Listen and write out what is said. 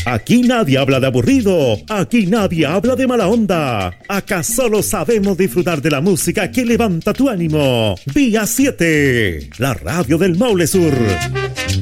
Aquí nadie habla de aburrido, aquí nadie habla de mala onda. Acá solo sabemos disfrutar de la música que levanta tu ánimo. Vía 7, la radio del Maule Sur.